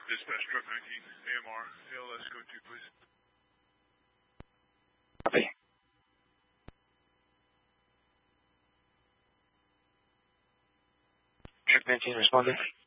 Dispatch truck 19, AMR, ALS code 2, please. Copy. Truck 19 responded.